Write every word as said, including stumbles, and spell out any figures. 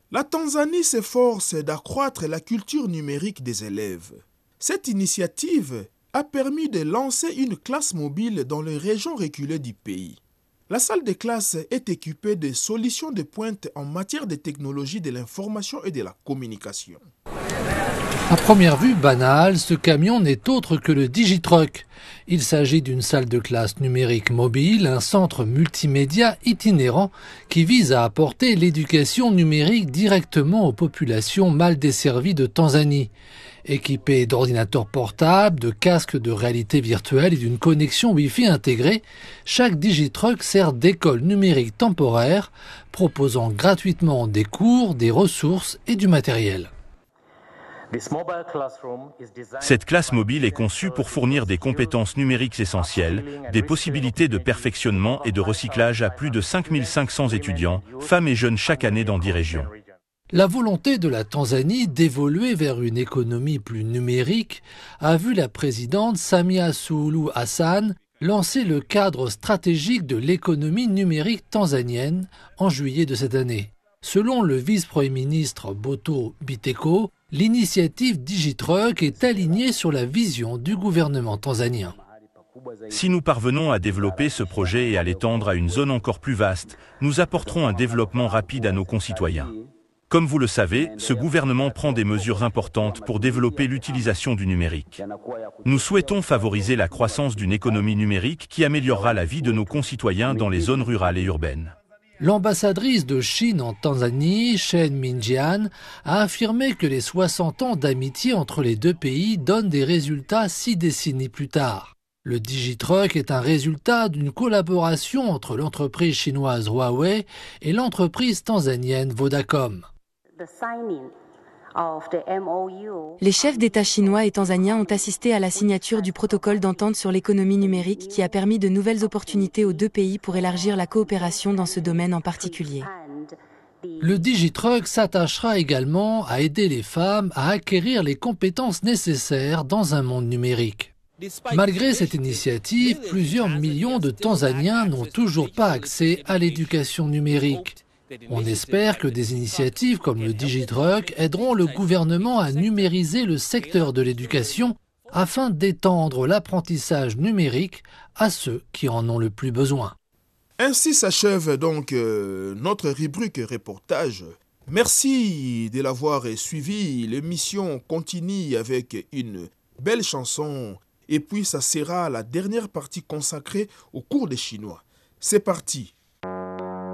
La Tanzanie s'efforce d'accroître la culture numérique des élèves. Cette initiative a permis de lancer une classe mobile dans les régions reculées du pays. La salle de classe est équipée de solutions de pointe en matière de technologie de l'information et de la communication. À première vue banale, ce camion n'est autre que le Digitruck. Il s'agit d'une salle de classe numérique mobile, un centre multimédia itinérant qui vise à apporter l'éducation numérique directement aux populations mal desservies de Tanzanie. Équipé d'ordinateurs portables, de casques de réalité virtuelle et d'une connexion Wi-Fi intégrée, chaque Digitruck sert d'école numérique temporaire, proposant gratuitement des cours, des ressources et du matériel. Cette classe mobile est conçue pour fournir des compétences numériques essentielles, des possibilités de perfectionnement et de recyclage à plus de cinq mille cinq cents étudiants, femmes et jeunes chaque année dans dix régions. La volonté de la Tanzanie d'évoluer vers une économie plus numérique a vu la présidente Samia Suluhu Hassan lancer le cadre stratégique de l'économie numérique tanzanienne en juillet de cette année. Selon le vice-premier ministre Boto Biteko, l'initiative Digitruck est alignée sur la vision du gouvernement tanzanien. Si nous parvenons à développer ce projet et à l'étendre à une zone encore plus vaste, nous apporterons un développement rapide à nos concitoyens. Comme vous le savez, ce gouvernement prend des mesures importantes pour développer l'utilisation du numérique. Nous souhaitons favoriser la croissance d'une économie numérique qui améliorera la vie de nos concitoyens dans les zones rurales et urbaines. L'ambassadrice de Chine en Tanzanie, Shen Minjian, a affirmé que les soixante ans d'amitié entre les deux pays donnent des résultats six décennies plus tard. Le Digitruck est un résultat d'une collaboration entre l'entreprise chinoise Huawei et l'entreprise tanzanienne Vodacom. Les chefs d'État chinois et tanzaniens ont assisté à la signature du protocole d'entente sur l'économie numérique qui a permis de nouvelles opportunités aux deux pays pour élargir la coopération dans ce domaine en particulier. Le Digitruck s'attachera également à aider les femmes à acquérir les compétences nécessaires dans un monde numérique. Malgré cette initiative, plusieurs millions de Tanzaniens n'ont toujours pas accès à l'éducation numérique. On espère que des initiatives comme le Digitruck aideront le gouvernement à numériser le secteur de l'éducation afin d'étendre l'apprentissage numérique à ceux qui en ont le plus besoin. Ainsi s'achève donc euh, notre rubrique reportage. Merci de l'avoir suivi. L'émission continue avec une belle chanson et puis ça sera la dernière partie consacrée au cours des Chinois. C'est parti.